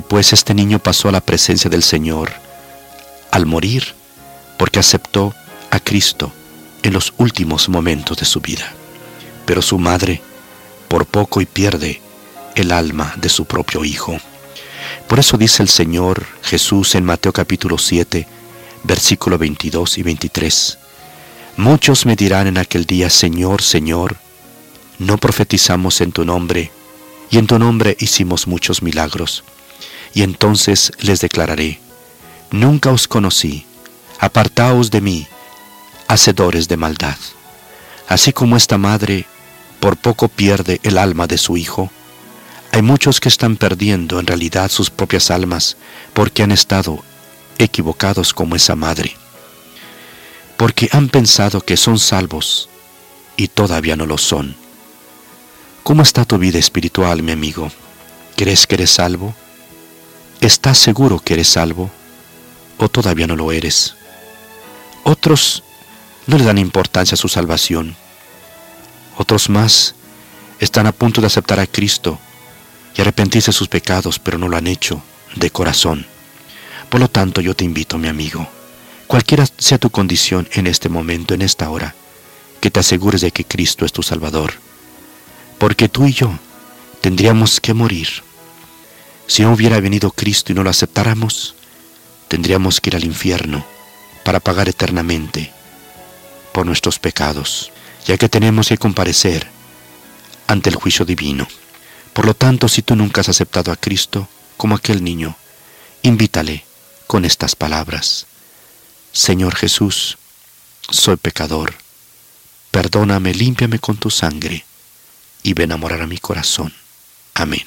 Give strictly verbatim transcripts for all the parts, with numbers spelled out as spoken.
pues este niño pasó a la presencia del Señor al morir, porque aceptó a Cristo en los últimos momentos de su vida. Pero su madre por poco y pierde el alma de su propio hijo. Por eso dice el Señor Jesús en Mateo capítulo siete, versículo veintidós y veintitrés. Muchos me dirán en aquel día: Señor, Señor, ¿no profetizamos en tu nombre, y en tu nombre hicimos muchos milagros? Y entonces les declararé: nunca os conocí, apartaos de mí, hacedores de maldad. Así como esta madre por poco pierde el alma de su hijo, hay muchos que están perdiendo en realidad sus propias almas porque han estado equivocados como esa madre, porque han pensado que son salvos y todavía no lo son. ¿Cómo está tu vida espiritual, mi amigo? ¿Crees que eres salvo? ¿Estás seguro que eres salvo o todavía no lo eres? Otros no le dan importancia a su salvación. Otros más están a punto de aceptar a Cristo y arrepentirse de sus pecados, pero no lo han hecho de corazón. Por lo tanto, yo te invito, mi amigo, cualquiera sea tu condición en este momento, en esta hora, que te asegures de que Cristo es tu Salvador, porque tú y yo tendríamos que morir. Si no hubiera venido Cristo y no lo aceptáramos, tendríamos que ir al infierno para pagar eternamente por nuestros pecados, ya que tenemos que comparecer ante el juicio divino. Por lo tanto, si tú nunca has aceptado a Cristo, como aquel niño, invítale con estas palabras: Señor Jesús, soy pecador, perdóname, límpiame con tu sangre y ven a morar a mi corazón. Amén.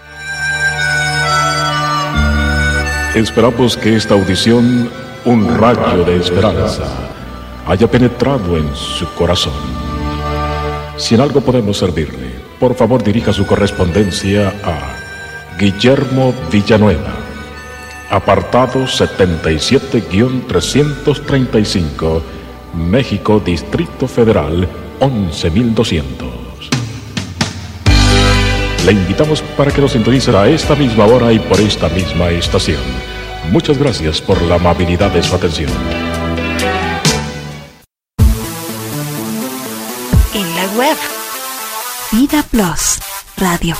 Esperamos que esta audición, un rayo de esperanza, haya penetrado en su corazón. Si en algo podemos servirle, por favor dirija su correspondencia a Guillermo Villanueva, apartado setenta y siete trescientos treinta y cinco, México, Distrito Federal, once mil doscientos. Le invitamos para que nos sintonice a esta misma hora y por esta misma estación. Muchas gracias por la amabilidad de su atención. En la web Vida Plus Radio.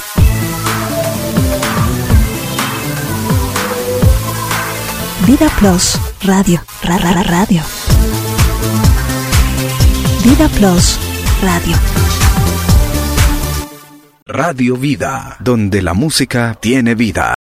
Vida Plus Radio. Ra, ra, ra, radio. Vida Plus Radio. Radio Vida, donde la música tiene vida.